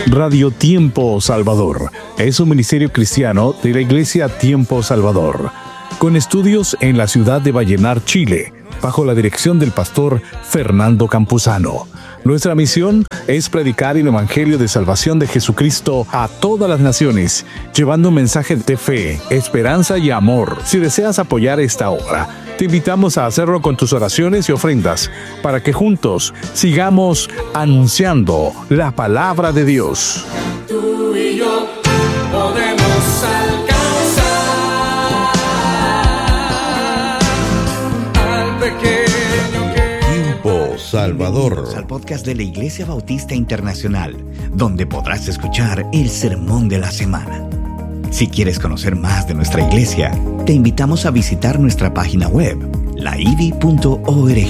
Radio Tiempo Salvador es un ministerio cristiano de la Iglesia Tiempo Salvador, con estudios en la ciudad de Vallenar, Chile, bajo la dirección del pastor Fernando Campuzano. Nuestra misión es predicar el Evangelio de salvación de Jesucristo a todas las naciones, llevando un mensaje de fe, esperanza y amor. Si deseas apoyar esta obra, te invitamos a hacerlo con tus oraciones y ofrendas, para que juntos sigamos anunciando la palabra de Dios. Tú y yo podemos alcanzar al pequeño Tiempo Salvador. Al podcast de la Iglesia Bautista Internacional, donde podrás escuchar el sermón de la semana. Si quieres conocer más de nuestra iglesia, te invitamos a visitar nuestra página web, laivi.org.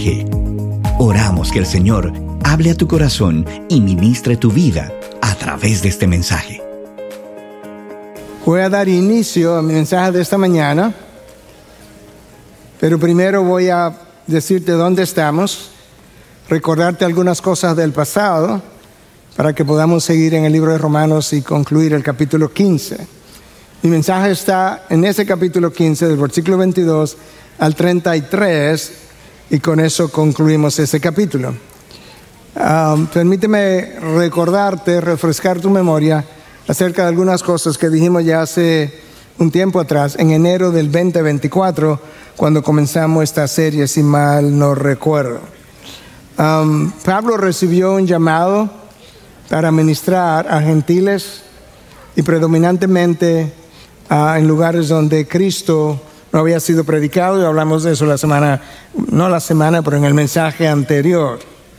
Oramos que el Señor hable a tu corazón y ministre tu vida a través de este mensaje. Voy a dar inicio a mi mensaje de esta mañana, pero primero voy a decirte dónde estamos, recordarte algunas cosas del pasado, para que podamos seguir en el libro de Romanos y concluir el capítulo 15. Mi mensaje está en ese capítulo 15, del versículo 22 al 33, y con eso concluimos ese capítulo. Permíteme recordarte, refrescar tu memoria acerca de algunas cosas que dijimos ya hace un tiempo atrás, en enero del 2024, cuando comenzamos esta serie, si mal no recuerdo. Pablo recibió un llamado para ministrar a gentiles y predominantemente en lugares donde Cristo no había sido predicado, y hablamos de eso pero en el mensaje anterior.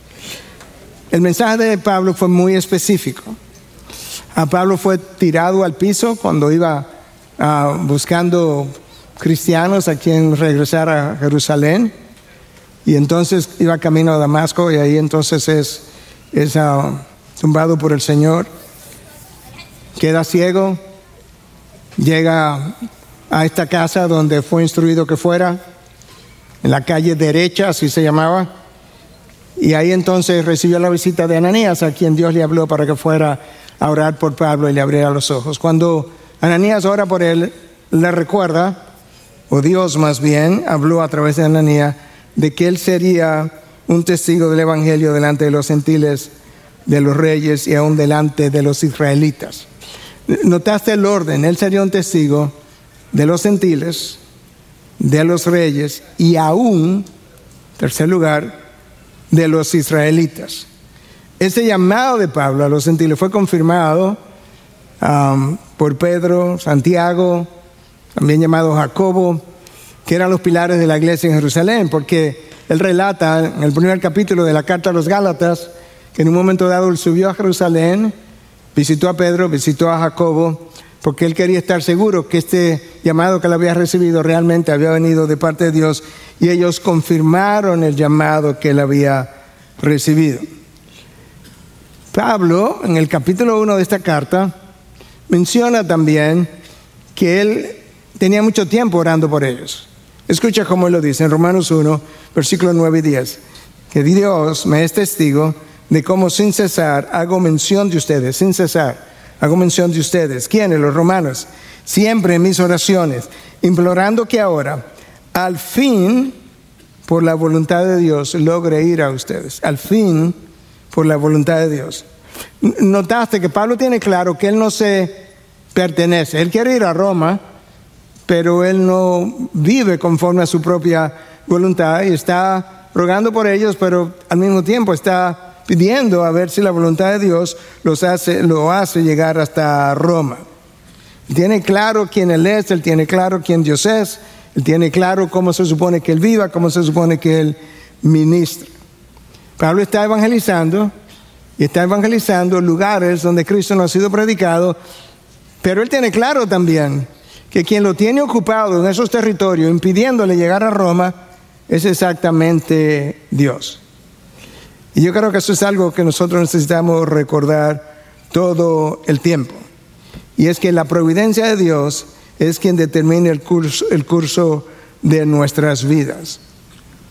El mensaje de Pablo fue muy específico. Pablo fue tirado al piso cuando iba buscando cristianos a quien regresar a Jerusalén, y entonces iba camino a Damasco, y ahí entonces es tumbado por el Señor, queda ciego, llega a esta casa donde fue instruido que fuera, en la calle derecha, así se llamaba, y ahí entonces recibió la visita de Ananías, a quien Dios le habló para que fuera a orar por Pablo y le abriera los ojos. Cuando Ananías ora por él, le recuerda, o Dios más bien, habló a través de Ananías, de que él sería un testigo del Evangelio delante de los gentiles, de los reyes y aún delante de los israelitas. ¿Notaste el orden? Él sería un testigo de los gentiles, de los reyes y aún, tercer lugar, de los israelitas. Ese llamado de Pablo a los gentiles fue confirmado por Pedro, Santiago, también llamado Jacobo, que eran los pilares de la iglesia en Jerusalén, porque él relata en el primer capítulo de la carta a los Gálatas que en un momento dado él subió a Jerusalén, visitó a Pedro, visitó a Jacobo, porque él quería estar seguro que este llamado que él había recibido realmente había venido de parte de Dios, y ellos confirmaron el llamado que él había recibido. Pablo, en el capítulo 1 de esta carta, menciona también que él tenía mucho tiempo orando por ellos. Escucha cómo él lo dice en Romanos 1, versículos 9 y 10, que Dios me es testigo de cómo sin cesar hago mención de ustedes, sin cesar hago mención de ustedes. ¿Quiénes? Los romanos. Siempre en mis oraciones, implorando que ahora, al fin, por la voluntad de Dios, logre ir a ustedes. Al fin, por la voluntad de Dios. Notaste que Pablo tiene claro que él no se pertenece. Él quiere ir a Roma, pero él no vive conforme a su propia voluntad y está rogando por ellos, pero al mismo tiempo está pidiendo a ver si la voluntad de Dios lo hace llegar hasta Roma. Él tiene claro quién él es, él tiene claro quién Dios es, él tiene claro cómo se supone que él viva, cómo se supone que él ministra. Pablo está evangelizando, y está evangelizando lugares donde Cristo no ha sido predicado, pero él tiene claro también que quien lo tiene ocupado en esos territorios, impidiéndole llegar a Roma, es exactamente Dios. Y yo creo que eso es algo que nosotros necesitamos recordar todo el tiempo. Y es que la providencia de Dios es quien determina el curso de nuestras vidas.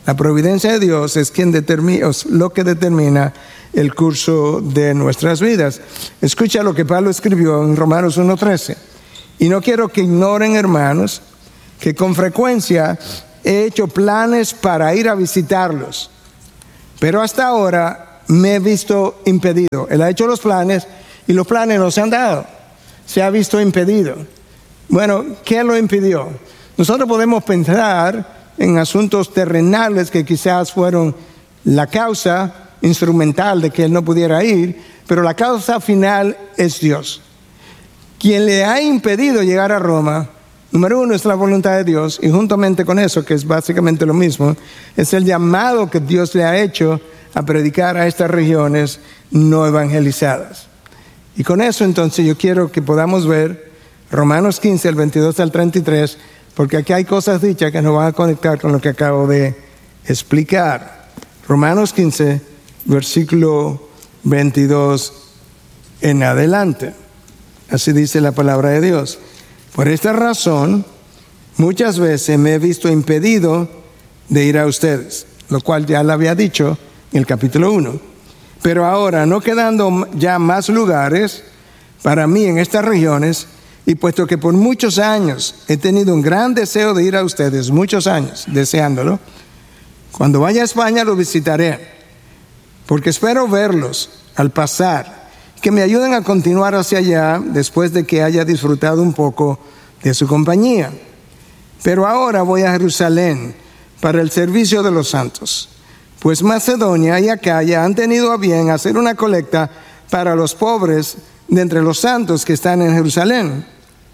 La providencia de Dios es lo que determina el curso de nuestras vidas. Escucha lo que Pablo escribió en Romanos 1:13. Y no quiero que ignoren, hermanos, que con frecuencia he hecho planes para ir a visitarlos, pero hasta ahora me he visto impedido. Él ha hecho los planes y los planes no se han dado. Se ha visto impedido. Bueno, ¿qué lo impidió? Nosotros podemos pensar en asuntos terrenales que quizás fueron la causa instrumental de que él no pudiera ir, pero la causa final es Dios. Quien le ha impedido llegar a Roma, número uno, es la voluntad de Dios, y juntamente con eso, que es básicamente lo mismo, es el llamado que Dios le ha hecho a predicar a estas regiones no evangelizadas. Y con eso entonces yo quiero que podamos ver Romanos 15, el 22 al 33, porque aquí hay cosas dichas que nos van a conectar con lo que acabo de explicar. Romanos 15, versículo 22 en adelante. Así dice la palabra de Dios. Por esta razón, muchas veces me he visto impedido de ir a ustedes, lo cual ya lo había dicho en el capítulo 1. Pero ahora, no quedando ya más lugares para mí en estas regiones, y puesto que por muchos años he tenido un gran deseo de ir a ustedes, muchos años deseándolo, cuando vaya a España los visitaré, porque espero verlos al pasar, que me ayuden a continuar hacia allá después de que haya disfrutado un poco de su compañía. Pero ahora voy a Jerusalén para el servicio de los santos, pues Macedonia y Acaya han tenido a bien hacer una colecta para los pobres de entre los santos que están en Jerusalén.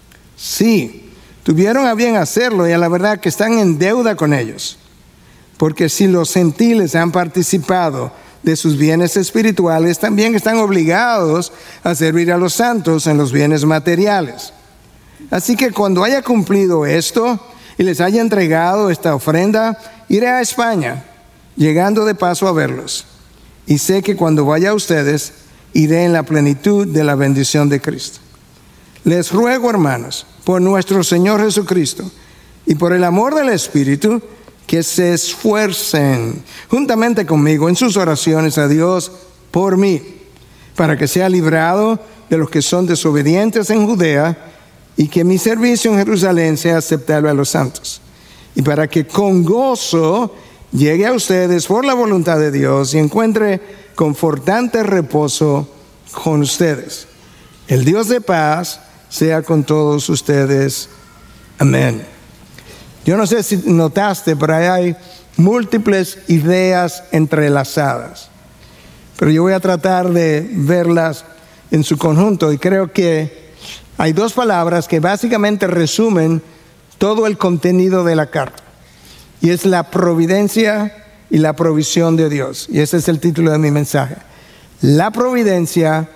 Sí, tuvieron a bien hacerlo y a la verdad que están en deuda con ellos, porque si los gentiles han participado de sus bienes espirituales, también están obligados a servir a los santos en los bienes materiales. Así que cuando haya cumplido esto y les haya entregado esta ofrenda, iré a España, llegando de paso a verlos. Y sé que cuando vaya a ustedes, iré en la plenitud de la bendición de Cristo. Les ruego, hermanos, por nuestro Señor Jesucristo y por el amor del Espíritu, que se esfuercen juntamente conmigo en sus oraciones a Dios por mí, para que sea librado de los que son desobedientes en Judea y que mi servicio en Jerusalén sea aceptable a los santos, y para que con gozo llegue a ustedes por la voluntad de Dios y encuentre confortante reposo con ustedes. El Dios de paz sea con todos ustedes. Amén. Yo no sé si notaste, pero ahí hay múltiples ideas entrelazadas. Pero yo voy a tratar de verlas en su conjunto y creo que hay dos palabras que básicamente resumen todo el contenido de la carta. Y es la providencia y la provisión de Dios. Y ese es el título de mi mensaje. La providencia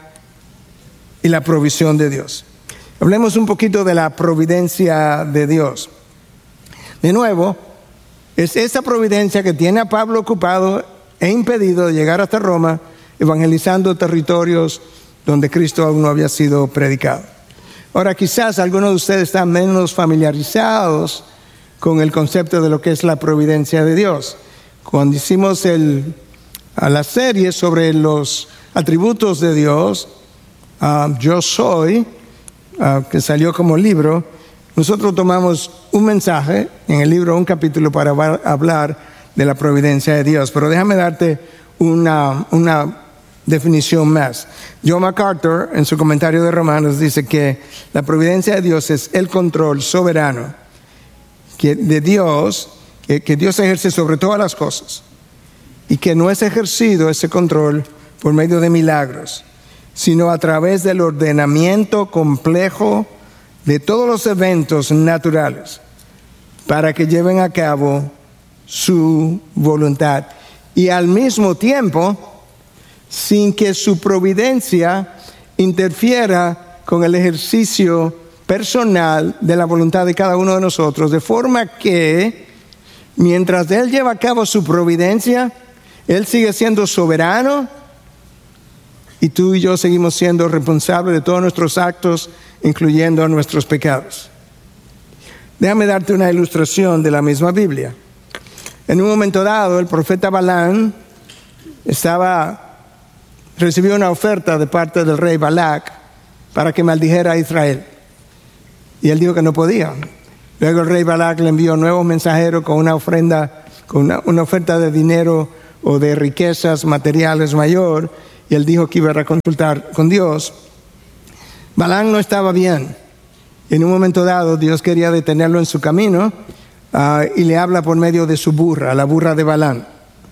y la provisión de Dios. Hablemos un poquito de la providencia de Dios. De nuevo, es esa providencia que tiene a Pablo ocupado e impedido de llegar hasta Roma, evangelizando territorios donde Cristo aún no había sido predicado. Ahora, quizás algunos de ustedes están menos familiarizados con el concepto de lo que es la providencia de Dios. Cuando hicimos la serie sobre los atributos de Dios, Yo Soy, que salió como libro, nosotros tomamos un mensaje en el libro, un capítulo para hablar de la providencia de Dios. Pero déjame darte una definición más. John MacArthur, en su comentario de Romanos, dice que la providencia de Dios es el control soberano de Dios, que Dios ejerce sobre todas las cosas, y que no es ejercido ese control por medio de milagros, sino a través del ordenamiento complejo de todos los eventos naturales para que lleven a cabo su voluntad, y al mismo tiempo sin que su providencia interfiera con el ejercicio personal de la voluntad de cada uno de nosotros, de forma que mientras Él lleva a cabo su providencia, Él sigue siendo soberano y tú y yo seguimos siendo responsables de todos nuestros actos, incluyendo nuestros pecados. Déjame darte una ilustración de la misma Biblia. En un momento dado, el profeta Balaam recibió una oferta de parte del rey Balac para que maldijera a Israel. Y él dijo que no podía. Luego el rey Balac le envió nuevos mensajeros con una ofrenda, con una oferta de dinero o de riquezas materiales mayor, y él dijo que iba a consultar con Dios. Balaam no estaba bien. En un momento dado, Dios quería detenerlo en su camino y le habla por medio de su burra, la burra de Balaam.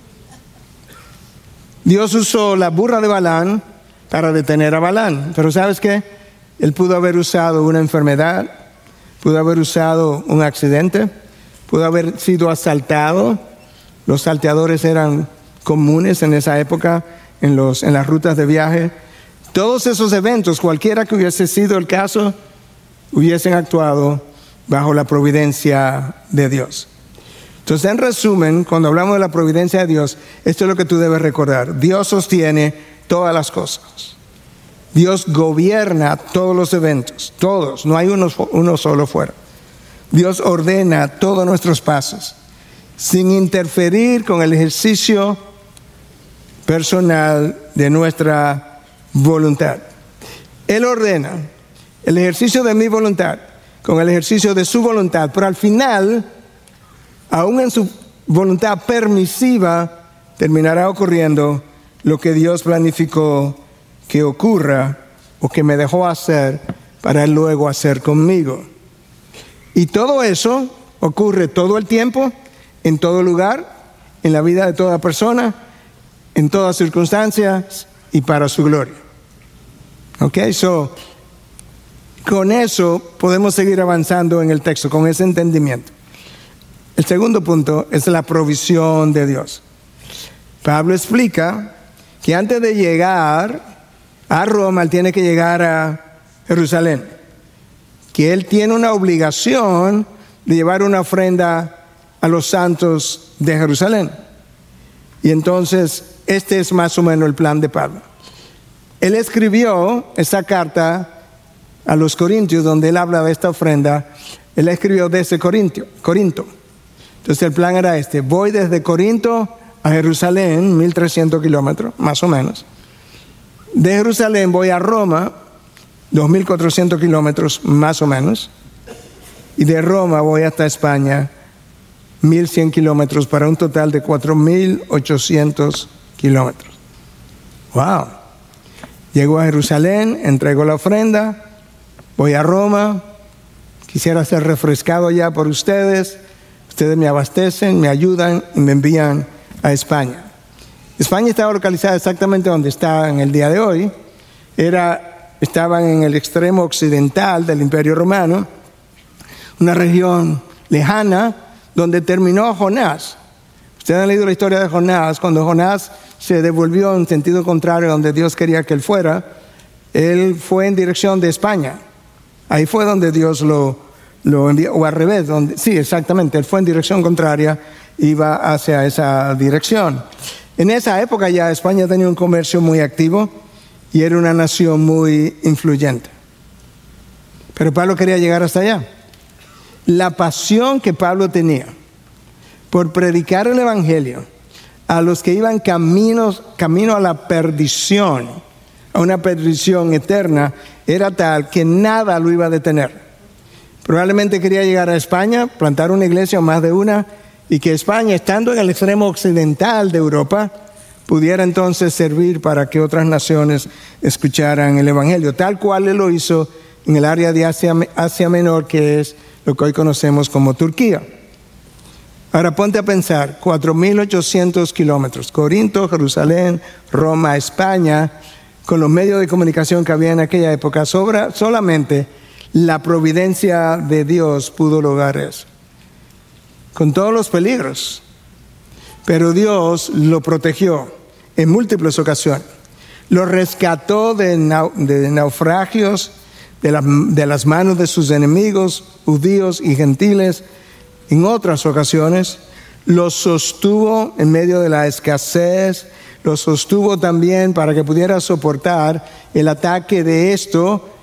Dios usó la burra de Balaam para detener a Balaam. Pero ¿sabes qué? Él pudo haber usado una enfermedad, pudo haber usado un accidente, pudo haber sido asaltado. Los salteadores eran comunes en esa época en las rutas de viaje. Todos esos eventos, cualquiera que hubiese sido el caso, hubiesen actuado bajo la providencia de Dios. Entonces, en resumen, cuando hablamos de la providencia de Dios, esto es lo que tú debes recordar. Dios sostiene todas las cosas. Dios gobierna todos los eventos, todos, no hay uno solo fuera. Dios ordena todos nuestros pasos, sin interferir con el ejercicio personal de nuestra voluntad. Él ordena el ejercicio de mi voluntad con el ejercicio de su voluntad, pero al final, aún en su voluntad permisiva, terminará ocurriendo lo que Dios planificó que ocurra o que me dejó hacer para Él luego hacer conmigo. Y todo eso ocurre todo el tiempo, en todo lugar, en la vida de toda persona, en todas circunstancias y para su gloria. Con eso podemos seguir avanzando en el texto, con ese entendimiento. El segundo punto es la provisión de Dios. Pablo explica que antes de llegar a Roma, él tiene que llegar a Jerusalén. Que él tiene una obligación de llevar una ofrenda a los santos de Jerusalén. Y entonces, este es más o menos el plan de Pablo. Él escribió esa carta a los Corintios, donde él habla de esta ofrenda. Él la escribió desde Corinto. Entonces el plan era este: voy desde Corinto a Jerusalén, 1300 kilómetros, más o menos. De Jerusalén voy a Roma, 2400 kilómetros, más o menos. Y de Roma voy hasta España, 1100 kilómetros, para un total de 4800 kilómetros. ¡Wow! Llego a Jerusalén, entrego la ofrenda, voy a Roma, quisiera ser refrescado ya por ustedes. Ustedes me abastecen, me ayudan y me envían a España. España estaba localizada exactamente donde está en el día de hoy. Estaban en el extremo occidental del Imperio Romano, una región lejana donde terminó Jonás. Ustedes han leído la historia de Jonás. Cuando Jonás se devolvió en sentido contrario a donde Dios quería que él fuera, él fue en dirección de España. Ahí fue donde Dios lo envió, o al revés, sí, exactamente, él fue en dirección contraria, iba hacia esa dirección. En esa época ya España tenía un comercio muy activo y era una nación muy influyente. Pero Pablo quería llegar hasta allá. La pasión que Pablo tenía por predicar el Evangelio a los que iban camino a la perdición, a una perdición eterna, era tal que nada lo iba a detener. Probablemente quería llegar a España, plantar una iglesia o más de una, y que España, estando en el extremo occidental de Europa, pudiera entonces servir para que otras naciones escucharan el Evangelio, tal cual él lo hizo en el área de Asia Menor, que es lo que hoy conocemos como Turquía. Ahora ponte a pensar, 4800 kilómetros, Corinto, Jerusalén, Roma, España, con los medios de comunicación que había en aquella época, solamente la providencia de Dios pudo lograr eso, con todos los peligros. Pero Dios lo protegió en múltiples ocasiones. Lo rescató de naufragios, de las manos de sus enemigos, judíos y gentiles. En otras ocasiones, lo sostuvo en medio de la escasez, lo sostuvo también para que pudiera soportar el ataque de esto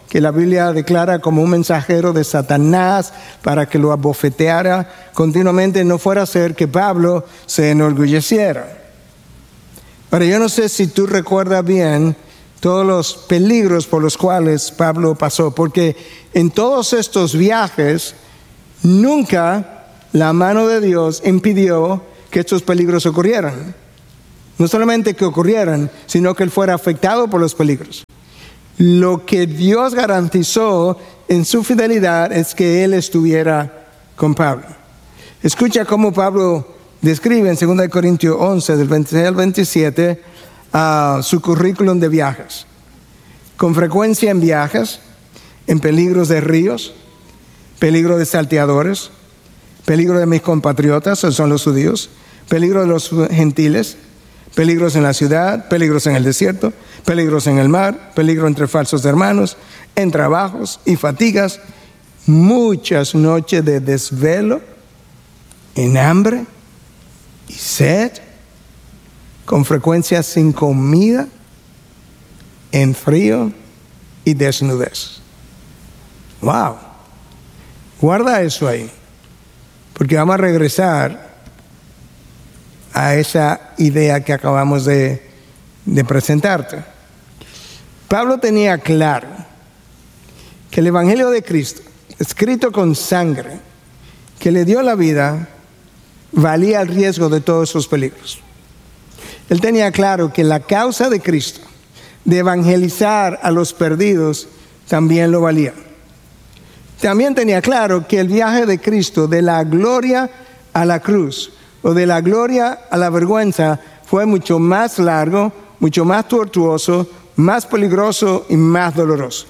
que la Biblia declara como un mensajero de Satanás para que lo abofeteara continuamente, no fuera a ser que Pablo se enorgulleciera. Ahora, yo no sé si tú recuerdas bien todos los peligros por los cuales Pablo pasó, porque en todos estos viajes nunca la mano de Dios impidió que estos peligros ocurrieran. No solamente que ocurrieran, sino que él fuera afectado por los peligros. Lo que Dios garantizó en su fidelidad es que él estuviera con Pablo. Escucha cómo Pablo describe en 2 Corintios 11, del 26 al 27, su currículum de viajes. Con frecuencia en viajes, en peligros de ríos, peligro de salteadores, peligro de mis compatriotas, esos son los judíos, peligro de los gentiles, peligros en la ciudad, peligros en el desierto, peligros en el mar, peligro entre falsos hermanos, en trabajos y fatigas, muchas noches de desvelo, en hambre y sed, con frecuencia sin comida, en frío y desnudez. ¡Wow! Guarda eso ahí, porque vamos a regresar a esa idea que acabamos de presentarte. Pablo tenía claro que el Evangelio de Cristo, escrito con sangre, que le dio la vida, valía el riesgo de todos esos peligros. Él tenía claro que la causa de Cristo, de evangelizar a los perdidos, también lo valía. También tenía claro que el viaje de Cristo de la gloria a la cruz, o de la gloria a la vergüenza, fue mucho más largo, mucho más tortuoso, más peligroso y más doloroso.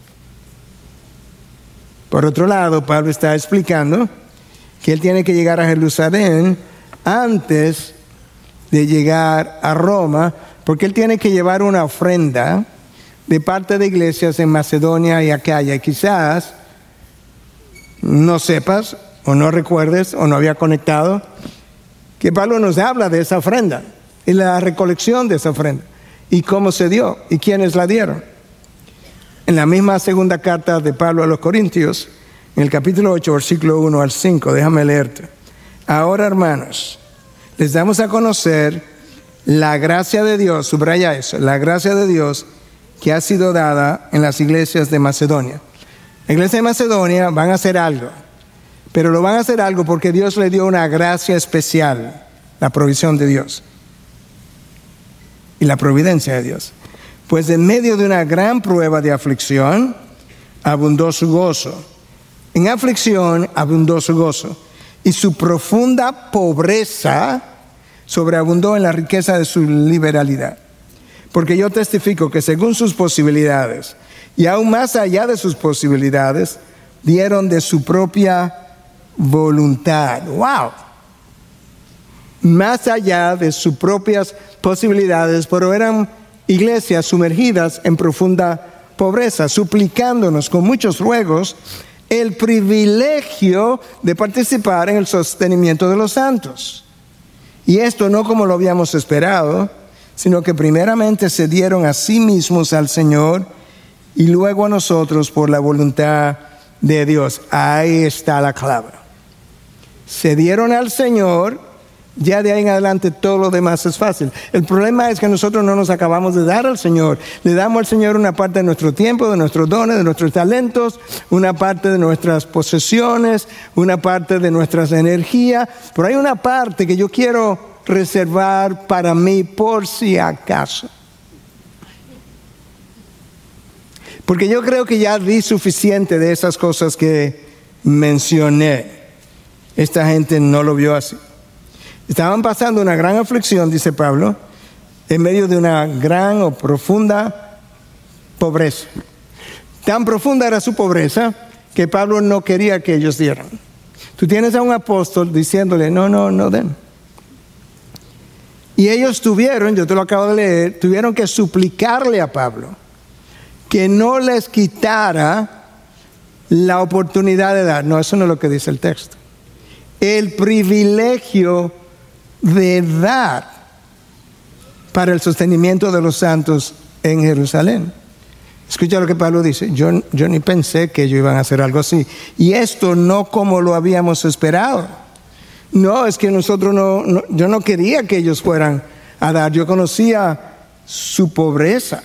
Por otro lado, Pablo está explicando que él tiene que llegar a Jerusalén antes de llegar a Roma, porque él tiene que llevar una ofrenda de parte de iglesias en Macedonia y Acaya. Y quizás no sepas, o no recuerdes, o no había conectado, que Pablo nos habla de esa ofrenda y la recolección de esa ofrenda y cómo se dio y quiénes la dieron. En la misma segunda carta de Pablo a los Corintios, en el capítulo 8, versículo 1 al 5, déjame leerte. Ahora, hermanos, les damos a conocer la gracia de Dios, subraya eso, la gracia de Dios que ha sido dada en las iglesias de Macedonia. La iglesia de Macedonia van a hacer algo, pero lo van a hacer algo porque Dios le dio una gracia especial, la provisión de Dios y la providencia de Dios. Pues en medio de una gran prueba de aflicción, abundó su gozo. En aflicción abundó su gozo, y su profunda pobreza sobreabundó en la riqueza de su liberalidad. Porque yo testifico que según sus posibilidades, y aún más allá de sus posibilidades, dieron de su propia voluntad. ¡Wow! Más allá de sus propias posibilidades, pero eran iglesias sumergidas en profunda pobreza, suplicándonos con muchos ruegos el privilegio de participar en el sostenimiento de los santos. Y esto no como lo habíamos esperado, sino que primeramente se dieron a sí mismos al Señor y luego a nosotros por la voluntad de Dios. Ahí está la clave. Se dieron al Señor. Ya de ahí en adelante todo lo demás es fácil. El problema es que nosotros no nos acabamos de dar al Señor. Le damos al Señor una parte de nuestro tiempo, de nuestros dones, de nuestros talentos, una parte de nuestras posesiones, una parte de nuestras energías. Pero hay una parte que yo quiero reservar para mí por si acaso. Porque yo creo que ya di suficiente de esas cosas que mencioné. Esta gente no lo vio así. Estaban pasando una gran aflicción, dice Pablo, en medio de una gran o profunda pobreza. Tan profunda era su pobreza que Pablo no quería que ellos dieran. Tú tienes a un apóstol diciéndole, no den. Y ellos tuvieron, yo te lo acabo de leer, tuvieron que suplicarle a Pablo que no les quitara la oportunidad de dar. No, eso no es lo que dice el texto. El privilegio de dar para el sostenimiento de los santos en Jerusalén. Escucha lo que Pablo dice. Yo ni pensé que ellos iban a hacer algo así. Y esto no como lo habíamos esperado. No, es que yo no quería que ellos fueran a dar. Yo conocía su pobreza.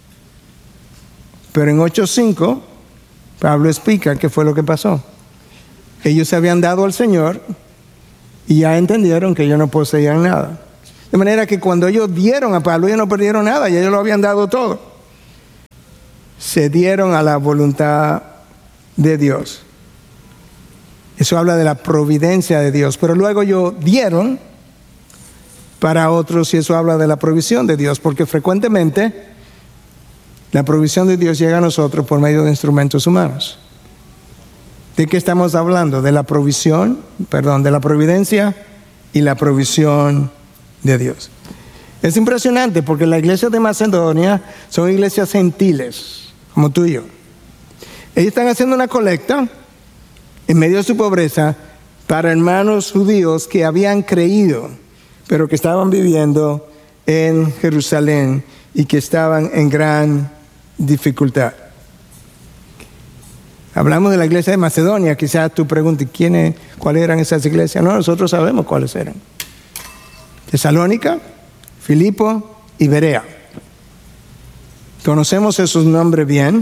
Pero en 8:5, Pablo explica qué fue lo que pasó. Ellos se habían dado al Señor y ya entendieron que ellos no poseían nada. De manera que cuando ellos dieron a Pablo, ellos no perdieron nada, y ellos lo habían dado todo. Se dieron a la voluntad de Dios. Eso habla de la providencia de Dios. Pero luego ellos dieron para otros, y eso habla de la provisión de Dios, porque frecuentemente la provisión de Dios llega a nosotros por medio de instrumentos humanos. ¿De qué estamos hablando? De la providencia y la provisión de Dios. Es impresionante porque las iglesias de Macedonia son iglesias gentiles, como tú y yo. Ellos están haciendo una colecta en medio de su pobreza para hermanos judíos que habían creído, pero que estaban viviendo en Jerusalén y que estaban en gran dificultad. Hablamos de la iglesia de Macedonia. Quizás tú preguntes, ¿cuáles eran esas iglesias? No, nosotros sabemos cuáles eran. Tesalónica, Filipo y Berea. Conocemos esos nombres bien.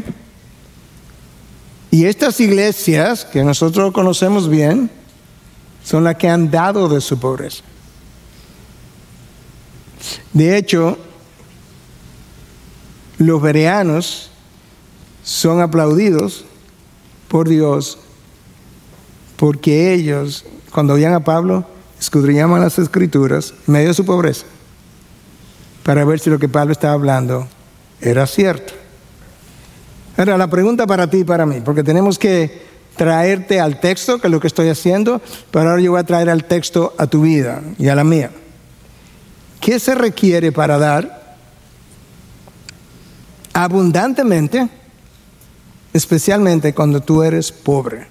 Y estas iglesias que nosotros conocemos bien son las que han dado de su pobreza. De hecho, los bereanos son aplaudidos por Dios porque ellos, cuando oían a Pablo, escudriñaban las Escrituras en medio de su pobreza para ver si lo que Pablo estaba hablando era cierto. Ahora, la pregunta para ti y para mí, porque tenemos que traerte al texto, que es lo que estoy haciendo, pero ahora yo voy a traer al texto a tu vida y a la mía. ¿Qué se requiere para dar abundantemente, especialmente cuando tú eres pobre?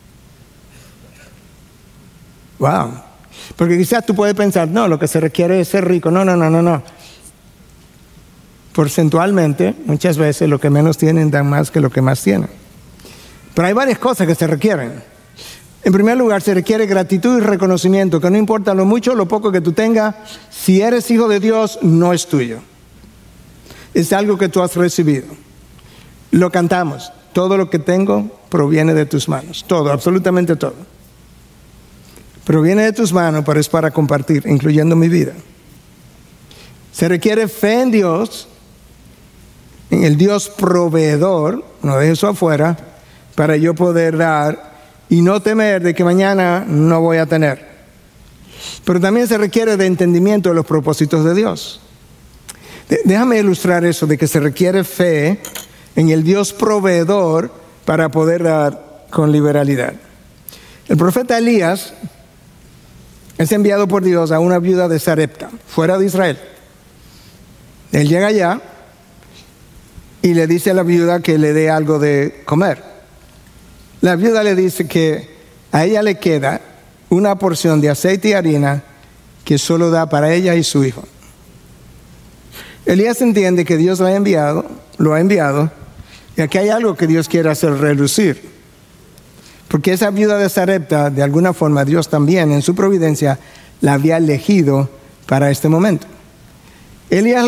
Wow. Porque quizás tú puedes pensar, no, lo que se requiere es ser rico. No. Porcentualmente, muchas veces lo que menos tienen dan más que lo que más tienen. Pero hay varias cosas que se requieren. En primer lugar, se requiere gratitud y reconocimiento, que no importa lo mucho o lo poco que tú tengas, si eres hijo de Dios, no es tuyo. Es algo que tú has recibido. Lo cantamos. Todo lo que tengo proviene de tus manos. Todo, absolutamente todo. Proviene de tus manos, pero es para compartir, incluyendo mi vida. Se requiere fe en Dios, en el Dios proveedor, no dejes eso afuera, para yo poder dar y no temer de que mañana no voy a tener. Pero también se requiere de entendimiento de los propósitos de Dios. Déjame ilustrar eso de que se requiere fe en el Dios proveedor para poder dar con liberalidad. El profeta Elías es enviado por Dios a una viuda de Sarepta, fuera de Israel. Él llega allá y le dice a la viuda que le dé algo de comer. La viuda le dice que a ella le queda una porción de aceite y harina que solo da para ella y su hijo. Elías entiende que Dios lo ha enviado, y aquí hay algo que Dios quiere hacer relucir. Porque esa viuda de Sarepta, de alguna forma, Dios también, en su providencia, la había elegido para este momento. Elías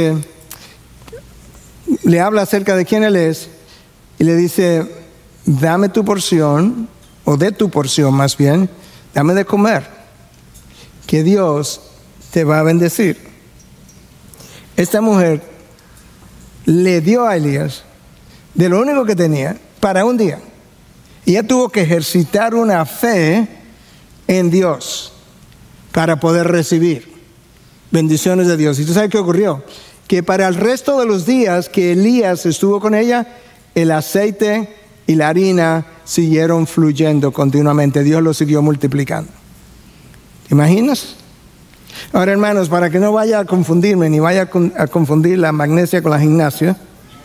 le habla acerca de quién él es, y le dice, dame tu porción, o de tu porción más bien, dame de comer, que Dios te va a bendecir. Esta mujer le dio a Elías de lo único que tenía para un día. Y ella tuvo que ejercitar una fe en Dios para poder recibir bendiciones de Dios. ¿Y tú sabes qué ocurrió? Que para el resto de los días que Elías estuvo con ella, el aceite y la harina siguieron fluyendo continuamente. Dios lo siguió multiplicando. ¿Te imaginas? Ahora, hermanos, para que no vaya a confundirme, ni vaya a confundir la magnesia con la gimnasia,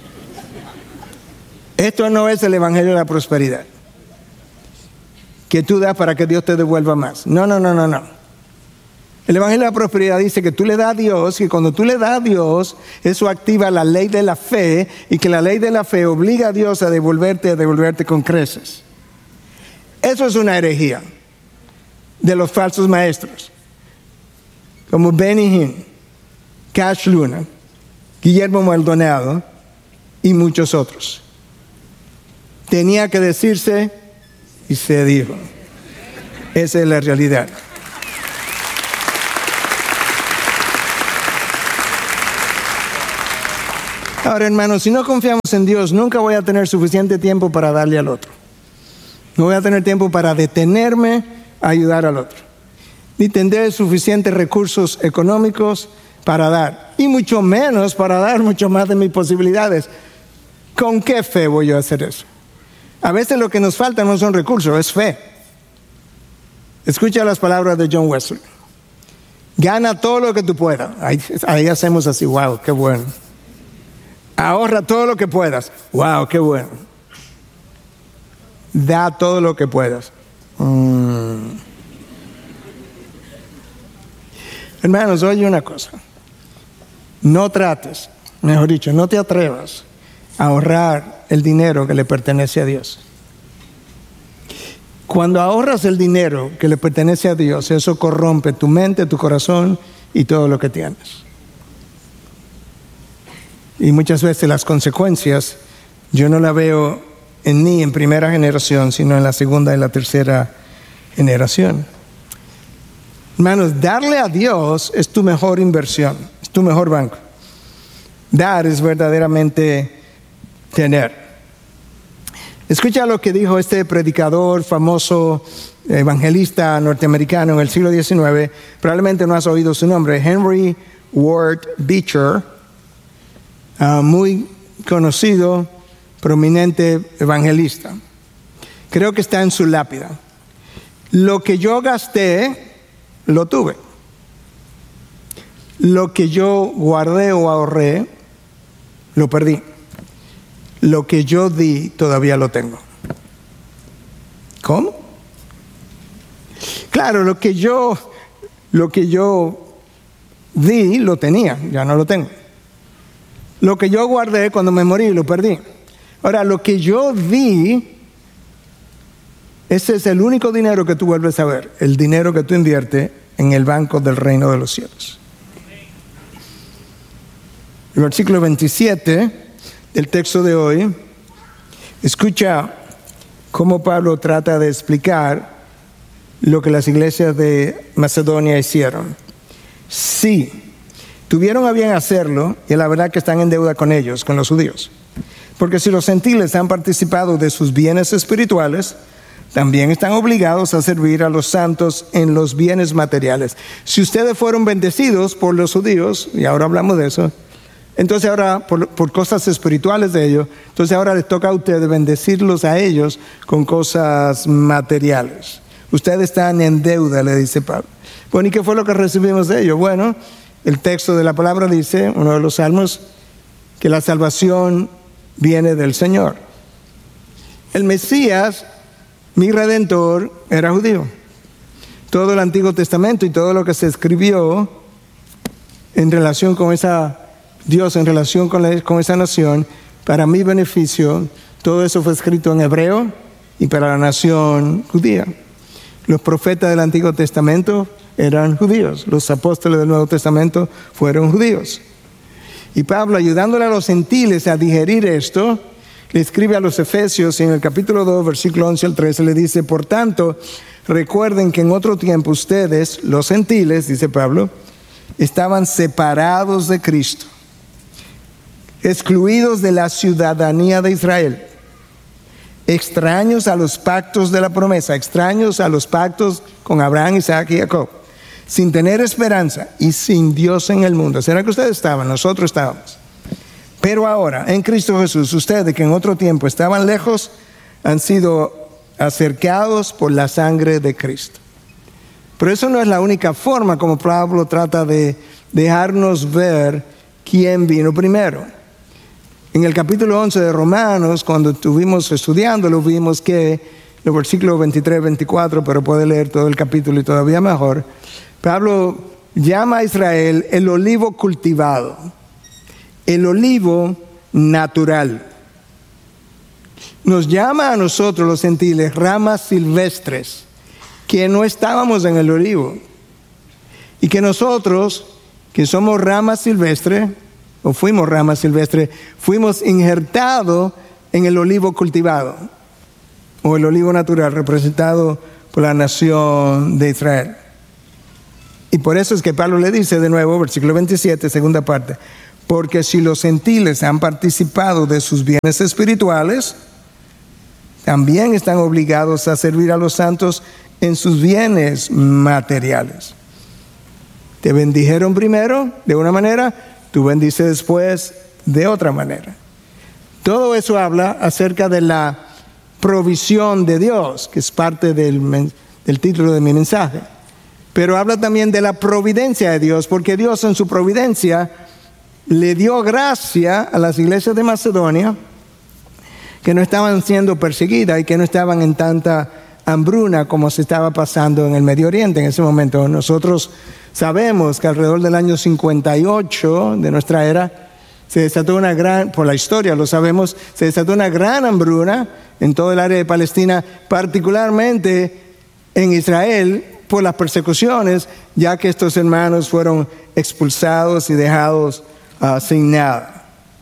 esto no es el evangelio de la prosperidad, que tú das para que Dios te devuelva más. No. El Evangelio de la Prosperidad dice que tú le das a Dios, y cuando tú le das a Dios, eso activa la ley de la fe, y que la ley de la fe obliga a Dios a devolverte con creces. Eso es una herejía de los falsos maestros, como Benny Hinn, Cash Luna, Guillermo Maldonado y muchos otros. Tenía que decirse y se dijo. Esa es la realidad. Ahora, hermanos, si no confiamos en Dios, nunca voy a tener suficiente tiempo para darle al otro. No voy a tener tiempo para detenerme a ayudar al otro. Ni tendré suficientes recursos económicos para dar. Y mucho menos para dar mucho más de mis posibilidades. ¿Con qué fe voy yo a hacer eso? A veces lo que nos falta no son recursos, es fe. Escucha las palabras de John Wesley. Gana todo lo que tú puedas. Ahí hacemos así, wow, qué bueno. Ahorra todo lo que puedas. Wow, qué bueno. Da todo lo que puedas. Hermanos, oye una cosa. No trates, mejor dicho, no te atrevas a ahorrar el dinero que le pertenece a Dios. Cuando ahorras el dinero que le pertenece a Dios, eso corrompe tu mente, tu corazón y todo lo que tienes. Y muchas veces las consecuencias yo no las veo ni en primera generación, sino en la segunda y la tercera generación. Hermanos, darle a Dios es tu mejor inversión, es tu mejor banco. Dar es verdaderamente tener. Escucha lo que dijo este predicador famoso, evangelista norteamericano en el siglo XIX. Probablemente no has oído su nombre, Henry Ward Beecher, muy conocido, prominente evangelista. Creo que está en su lápida. Lo que yo gasté, lo tuve. Lo que yo guardé o ahorré, lo perdí. Lo que yo di, todavía lo tengo. ¿Cómo? Claro, lo que yo di, lo tenía, ya no lo tengo. Lo que yo guardé cuando me morí, lo perdí. Ahora, lo que yo di, ese es el único dinero que tú vuelves a ver, el dinero que tú inviertes en el banco del reino de los cielos. El versículo 27 del texto de hoy, escucha cómo Pablo trata de explicar lo que las iglesias de Macedonia hicieron. Sí, tuvieron a bien hacerlo, y la verdad que están en deuda con ellos, con los judíos. Porque si los gentiles han participado de sus bienes espirituales, también están obligados a servir a los santos en los bienes materiales. Si ustedes fueron bendecidos por los judíos, y ahora hablamos de eso, entonces ahora por cosas espirituales de ellos, entonces ahora les toca a ustedes bendecirlos a ellos con cosas materiales. Ustedes están en deuda, le dice Pablo. Bueno, ¿y qué fue lo que recibimos de ellos? Bueno, el texto de la palabra dice, uno de los salmos, que la salvación viene del Señor. El Mesías, mi Redentor, era judío. Todo el Antiguo Testamento y todo lo que se escribió en relación con Dios, en relación con esa nación, para mi beneficio, todo eso fue escrito en hebreo y para la nación judía. Los profetas del Antiguo Testamento eran judíos, los apóstoles del Nuevo Testamento fueron judíos. Y Pablo, ayudándole a los gentiles a digerir esto, le escribe a los Efesios, y en el capítulo 2, versículo 11 al 13, le dice: por tanto, recuerden que en otro tiempo ustedes, los gentiles, dice Pablo, estaban separados de Cristo, excluidos de la ciudadanía de Israel, extraños a los pactos de la promesa, extraños a los pactos con Abraham, Isaac y Jacob, sin tener esperanza y sin Dios en el mundo. ¿Será que ustedes estaban? Nosotros estábamos. Pero ahora, en Cristo Jesús, ustedes que en otro tiempo estaban lejos, han sido acercados por la sangre de Cristo. Pero eso no es la única forma como Pablo trata de dejarnos ver quién vino primero. En el capítulo 11 de Romanos, cuando estuvimos estudiándolo, vimos que los versículos 23 y 24, pero puede leer todo el capítulo y todavía mejor, Pablo llama a Israel el olivo cultivado, el olivo natural. Nos llama a nosotros los gentiles ramas silvestres, que no estábamos en el olivo. Y que nosotros, que somos ramas silvestres, o fuimos ramas silvestres, fuimos injertados en el olivo cultivado, o el olivo natural, representado por la nación de Israel. Y por eso es que Pablo le dice de nuevo, versículo 27, segunda parte, porque si los gentiles han participado de sus bienes espirituales, también están obligados a servir a los santos en sus bienes materiales. Te bendijeron primero de una manera, tú bendices después de otra manera. Todo eso habla acerca de la provisión de Dios, que es parte del título de mi mensaje. Pero habla también de la providencia de Dios, porque Dios en su providencia le dio gracia a las iglesias de Macedonia, que no estaban siendo perseguidas y que no estaban en tanta hambruna como se estaba pasando en el Medio Oriente en ese momento. Nosotros sabemos que alrededor del año 58 de nuestra era se desató una gran, por la historia lo sabemos, se desató una gran hambruna en todo el área de Palestina, particularmente en Israel, por las persecuciones, ya que estos hermanos fueron expulsados y dejados sin nada.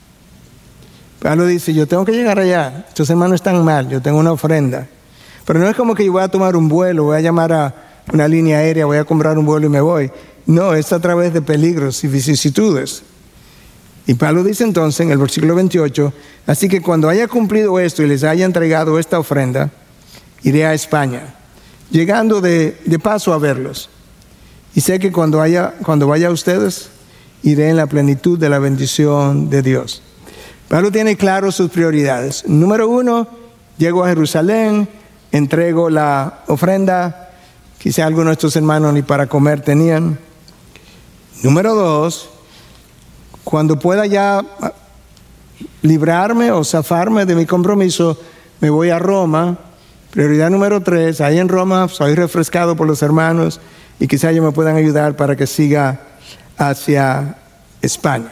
Pablo dice, yo tengo que llegar allá, estos hermanos están mal, yo tengo una ofrenda. Pero no es como que yo voy a tomar un vuelo, voy a llamar a una línea aérea, voy a comprar un vuelo y me voy. No, es a través de peligros y vicisitudes. Y Pablo dice entonces en el versículo 28, así que cuando haya cumplido esto y les haya entregado esta ofrenda, iré a España, llegando de paso a verlos. Y sé que cuando vaya a ustedes, iré en la plenitud de la bendición de Dios. Pablo tiene claro sus prioridades. Número 1, llego a Jerusalén, entrego la ofrenda, quizá algunos de estos hermanos ni para comer tenían. Número 2, cuando pueda ya librarme o zafarme de mi compromiso, me voy a Roma. Prioridad número 3, ahí en Roma soy refrescado por los hermanos y quizá ellos me puedan ayudar para que siga hacia España.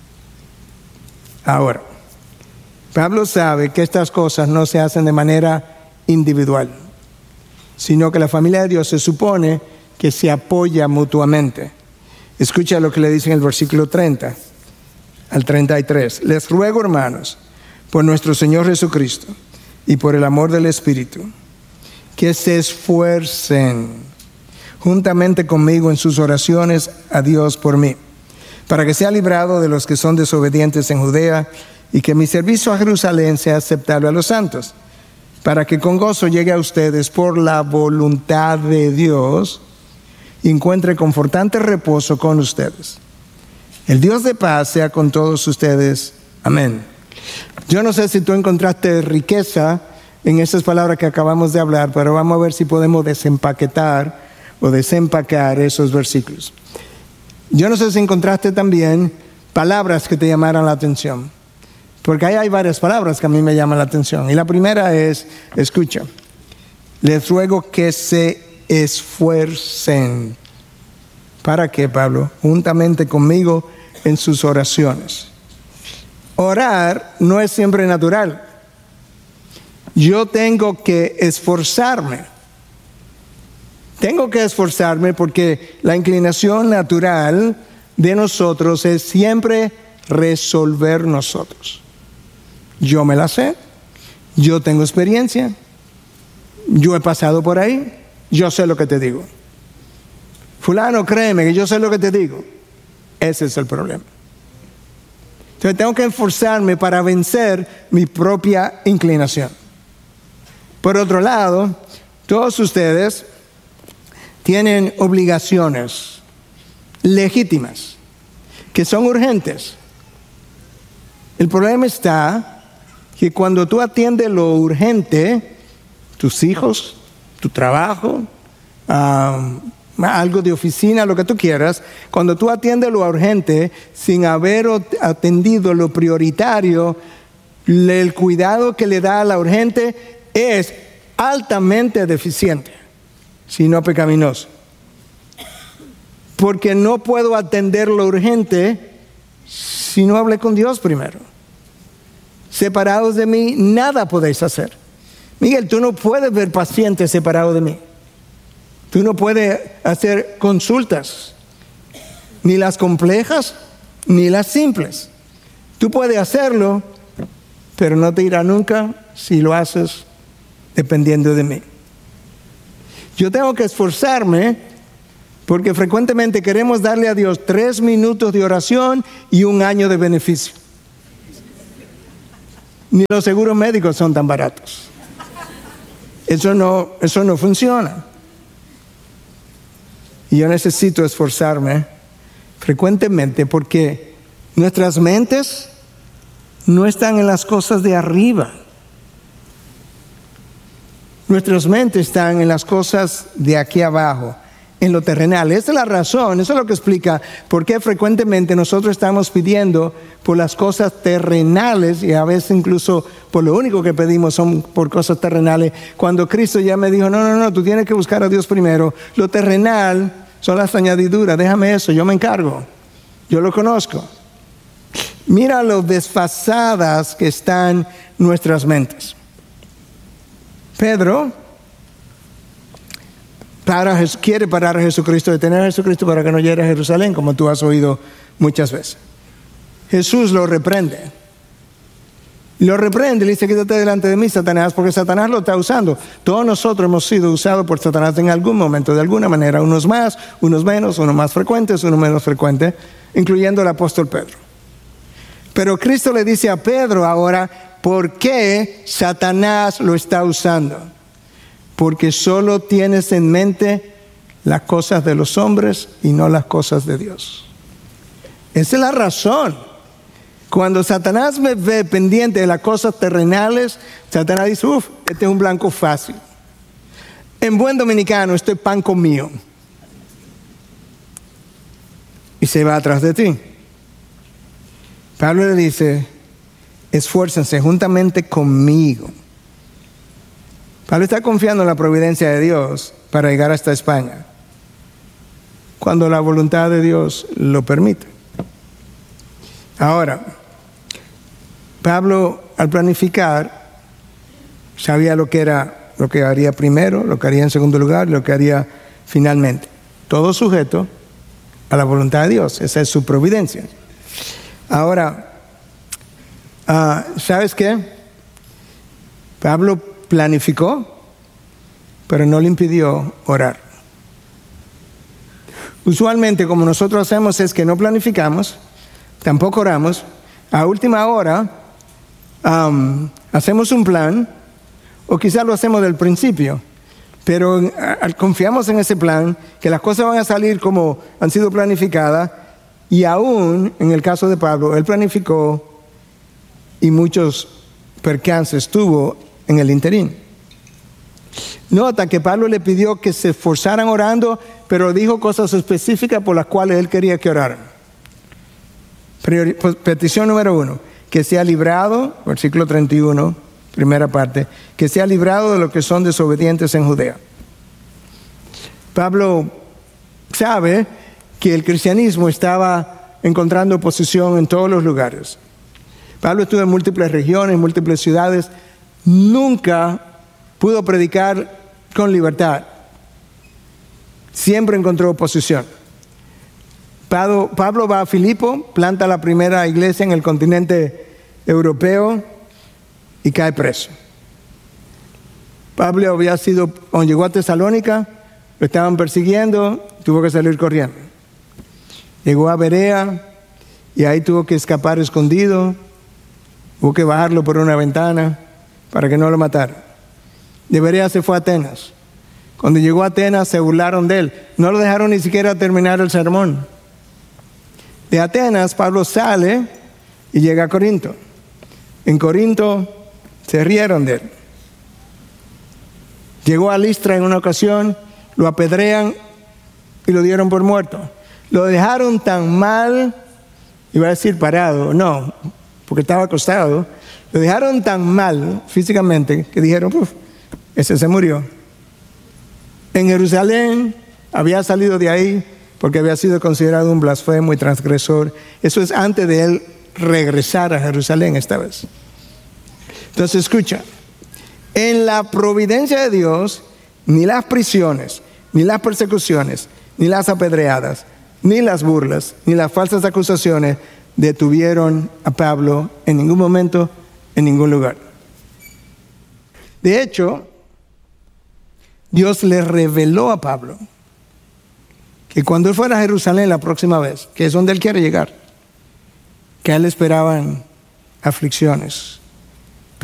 Ahora, Pablo sabe que estas cosas no se hacen de manera individual, sino que la familia de Dios se supone que se apoya mutuamente. Escucha lo que le dice en el versículo 30 al 33. Les ruego, hermanos, por nuestro Señor Jesucristo y por el amor del Espíritu, que se esfuercen juntamente conmigo en sus oraciones a Dios por mí, para que sea librado de los que son desobedientes en Judea y que mi servicio a Jerusalén sea aceptable a los santos, para que con gozo llegue a ustedes por la voluntad de Dios y encuentre confortante reposo con ustedes. El Dios de paz sea con todos ustedes. Amén. Yo no sé si tú encontraste riqueza en esas palabras que acabamos de hablar, pero vamos a ver si podemos desempaquetar o desempacar esos versículos. Yo no sé si encontraste también palabras que te llamaran la atención, porque ahí hay varias palabras que a mí me llaman la atención. Y la primera es, escucha, les ruego que se esfuercen. ¿Para qué, Pablo? Juntamente conmigo en sus oraciones. Orar no es siempre natural. Yo tengo que esforzarme. Tengo que esforzarme porque la inclinación natural de nosotros es siempre resolver nosotros. Yo me la sé, yo tengo experiencia, yo he pasado por ahí, yo sé lo que te digo. Fulano, créeme que yo sé lo que te digo. Ese es el problema. Entonces tengo que esforzarme para vencer mi propia inclinación. Por otro lado, todos ustedes tienen obligaciones legítimas que son urgentes. El problema está que cuando tú atiendes lo urgente, tus hijos, tu trabajo, algo de oficina, lo que tú quieras, cuando tú atiendes lo urgente sin haber atendido lo prioritario, el cuidado que le da a la urgente es altamente deficiente, si no pecaminoso. porque no puedo atender lo urgente si no hablé con Dios primero. Separados de mí, nada podéis hacer. Miguel, tú no puedes ver pacientes separados de mí. Tú no puedes hacer consultas, ni las complejas, ni las simples. Tú puedes hacerlo, pero no te irá nunca si lo haces dependiendo de mí. Yo tengo que esforzarme porque frecuentemente queremos darle a Dios 3 minutos de oración y 1 año de beneficio. Ni los seguros médicos son tan baratos. Eso no funciona. Y yo necesito esforzarme frecuentemente porque nuestras mentes no están en las cosas de arriba. Nuestras mentes están en las cosas de aquí abajo, en lo terrenal. Esa es la razón, eso es lo que explica por qué frecuentemente nosotros estamos pidiendo por las cosas terrenales y a veces incluso por lo único que pedimos son por cosas terrenales. Cuando Cristo ya me dijo, no, tú tienes que buscar a Dios primero. Lo terrenal son las añadiduras, déjame eso, yo me encargo, yo lo conozco. Mira lo desfasadas que están nuestras mentes. Pedro quiere parar a Jesucristo, detener a Jesucristo para que no llegue a Jerusalén, como tú has oído muchas veces. Jesús lo reprende. Lo reprende y le dice, quítate delante de mí, Satanás, porque Satanás lo está usando. Todos nosotros hemos sido usados por Satanás en algún momento, de alguna manera, unos más, unos menos, unos más frecuentes, unos menos frecuentes, incluyendo el apóstol Pedro. Pero Cristo le dice a Pedro ahora, ¿por qué Satanás lo está usando? Porque solo tienes en mente las cosas de los hombres y no las cosas de Dios. Esa es la razón. Cuando Satanás me ve pendiente de las cosas terrenales, Satanás dice, este es un blanco fácil. En buen dominicano, este es pan conmigo. Y se va atrás de ti. Pablo le dice, esfuércense juntamente conmigo. Pablo está confiando en la providencia de Dios para llegar hasta España, cuando la voluntad de Dios lo permite. Ahora, Pablo al planificar sabía lo que haría primero, lo que haría en segundo lugar, lo que haría finalmente. Todo sujeto a la voluntad de Dios. Esa es su providencia. Ahora, ¿sabes qué? Pablo planificó, pero no le impidió orar. Usualmente, como nosotros hacemos, es que no planificamos, tampoco oramos. A última hora, hacemos un plan, o quizás lo hacemos del principio, pero confiamos en ese plan, que las cosas van a salir como han sido planificadas, y aún, en el caso de Pablo, él planificó y muchos percances tuvo en el interín. Nota que Pablo le pidió que se esforzaran orando, pero dijo cosas específicas por las cuales él quería que oraran. Petición número 1, que sea librado, versículo 31, primera parte, que sea librado de los que son desobedientes en Judea. Pablo sabe que el cristianismo estaba encontrando oposición en todos los lugares. Pablo estuvo en múltiples regiones, múltiples ciudades, nunca pudo predicar con libertad. Siempre encontró oposición. Pablo va a Filipo, planta la primera iglesia en el continente europeo y cae preso. Pablo cuando llegó a Tesalónica, lo estaban persiguiendo, tuvo que salir corriendo. Llegó a Berea y ahí tuvo que escapar escondido, hubo que bajarlo por una ventana para que no lo matara. De Berea se fue a Atenas. Cuando llegó a Atenas se burlaron de él, no lo dejaron ni siquiera terminar el sermón. De Atenas Pablo sale y llega a Corinto. En Corinto se rieron de él. Llegó a Listra en una ocasión, lo apedrean y lo dieron por muerto. Lo dejaron tan mal, iba a decir parado, no, porque estaba acostado. Lo dejaron tan mal físicamente que dijeron, ese se murió. En Jerusalén había salido de ahí porque había sido considerado un blasfemo y transgresor. Eso es antes de él regresar a Jerusalén esta vez. Entonces escucha, en la providencia de Dios, ni las prisiones, ni las persecuciones, ni las apedreadas, ni las burlas, ni las falsas acusaciones detuvieron a Pablo en ningún momento, en ningún lugar. De hecho, Dios le reveló a Pablo que cuando él fuera a Jerusalén la próxima vez, que es donde él quiere llegar, que a él le esperaban aflicciones,